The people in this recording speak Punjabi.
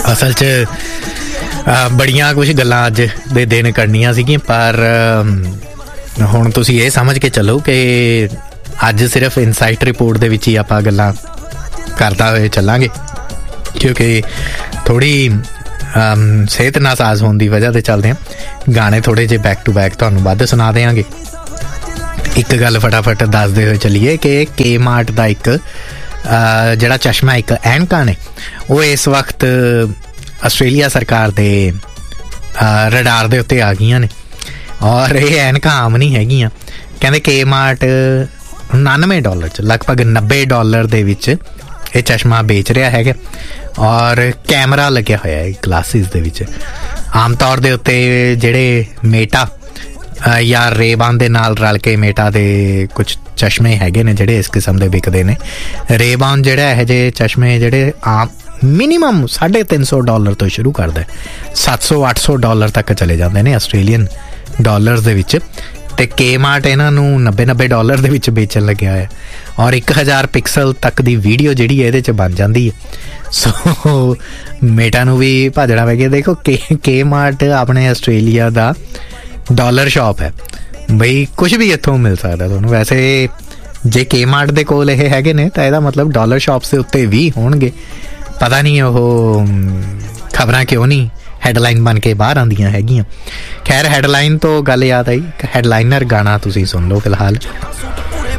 ਅਸਲ 'ਚ ਬੜੀਆਂ ਕੁਛ ਗੱਲਾਂ ਅੱਜ ਦੇ ਦਿਨ ਕਰਨੀਆਂ ਸੀਗੀਆਂ, ਪਰ ਹੁਣ ਤੁਸੀਂ ਇਹ ਸਮਝ ਕੇ ਚੱਲੋ ਕਿ ਅੱਜ ਸਿਰਫ ਇਨਸਾਈਟ ਰਿਪੋਰਟ ਦੇ ਵਿੱਚ ਹੀ ਆਪਾਂ ਗੱਲਾਂ ਕਰਦਾ ਹੋਏ ਚੱਲਾਂਗੇ, ਕਿਉਂਕਿ ਥੋੜ੍ਹੀ ਸਿਹਤ ਨਾਸਾਜ਼ ਹੋਣ ਦੀ ਵਜ੍ਹਾ ਤੇ ਚੱਲਦੇ ਹਾਂ। ਗਾਣੇ ਥੋੜ੍ਹੇ ਜਿਹੇ ਬੈਕ ਟੂ ਬੈਕ ਤੁਹਾਨੂੰ ਵੱਧ ਸੁਣਾ ਦਿਆਂਗੇ। ਇੱਕ ਗੱਲ ਫਟਾਫਟ ਦੱਸਦੇ ਹੋਏ ਚੱਲੀਏ ਕਿ ਕੇ ਮਾਰਟ ਦਾ ਇੱਕ ਜਿਹੜਾ ਚਸ਼ਮਾ, ਇੱਕ ਐਨਕਾਂ ਨੇ, ਉਹ ਇਸ ਵਕਤ ਆਸਟ੍ਰੇਲੀਆ ਸਰਕਾਰ ਦੇ ਰਡਾਰ ਦੇ ਉੱਤੇ ਆ ਗਈਆਂ ਨੇ। ਔਰ ਇਹ ਐਨਕਾਂ ਆਮ ਨਹੀਂ ਹੈਗੀਆਂ। ਕਹਿੰਦੇ ਕੇ ਮਾਰਟ $99 'ਚ, ਲਗਭਗ $90 ਦੇ ਵਿੱਚ ਇਹ ਚਸ਼ਮਾ ਵੇਚ ਰਿਹਾ ਹੈਗਾ। ਔਰ ਕੈਮਰਾ ਲੱਗਿਆ ਹੋਇਆ ਹੈ ਗਲਾਸਿਸ ਦੇ ਵਿੱਚ। ਆਮ ਤੌਰ ਦੇ ਉੱਤੇ ਜਿਹੜੇ ਮੇਟਾ ਜਾਂ ਰੇਬਾਨ ਦੇ ਨਾਲ ਰਲ ਕੇ ਮੇਟਾ ਦੇ ਕੁਛ ਚਸ਼ਮੇ ਹੈਗੇ ਨੇ ਜਿਹੜੇ ਇਸ ਕਿਸਮ ਦੇ ਵਿਕਦੇ ਨੇ। ਰੇਬਾਨ ਜਿਹੜਾ ਇਹੋ ਜਿਹੇ ਚਸ਼ਮੇ ਜਿਹੜੇ ਆਮ ਮਿਨੀਮਮ $350 ਤੋਂ ਸ਼ੁਰੂ ਕਰਦਾ, $700-800 ਤੱਕ ਚਲੇ ਜਾਂਦੇ ਨੇ ਆਸਟ੍ਰੇਲੀਅਨ ਡਾਲਰਸ ਦੇ ਵਿੱਚ। ਅਤੇ ਕੇ ਮਾਰਟ ਇਹਨਾਂ ਨੂੰ $90 ਦੇ ਵਿੱਚ ਵੇਚਣ ਲੱਗਿਆ ਹੋਇਆ। ਔਰ 1000 ਪਿਕਸਲ ਤੱਕ ਦੀ ਵੀਡੀਓ ਜਿਹੜੀ ਇਹਦੇ 'ਚ ਬਣ ਜਾਂਦੀ ਹੈ। ਸੋ ਮੇਟਾ ਨੂੰ ਵੀ ਭਾਜਣਾ ਪੈ ਗਿਆ। ਦੇਖੋ ਕੇ ਮਾਰਟ ਆਪਣੇ ਆਸਟ੍ਰੇਲੀਆ ਦਾ ਡਾਲਰ ਸ਼ਾਪ ਹੈ ਬਈ, ਕੁਛ ਵੀ ਇੱਥੋਂ ਮਿਲ ਸਕਦਾ ਤੁਹਾਨੂੰ। ਵੈਸੇ ਜੇ ਕੇ ਮਾਰਟ ਦੇ ਕੋਲ ਇਹ ਹੈਗੇ ਨੇ ਤਾਂ ਇਹਦਾ ਮਤਲਬ ਡਾਲਰ ਸ਼ਾਪਸ ਦੇ ਉੱਤੇ ਵੀ ਹੋਣਗੇ। ਪਤਾ ਨਹੀਂ ਉਹ ਖਬਰਾਂ ਕਿਉਂ ਨਹੀਂ ਹੈਡਲਾਈਨ ਬਣ ਕੇ ਬਾਹਰ ਆਉਂਦੀਆਂ ਹੈਗੀਆਂ। ਖੈਰ, ਹੈਡਲਾਈਨ ਤੋਂ ਗੱਲ ਯਾਦ ਆਈ, ਹੈਡਲਾਈਨਰ ਗਾਣਾ ਤੁਸੀਂ ਸੁਣ ਲਓ ਫਿਲਹਾਲ।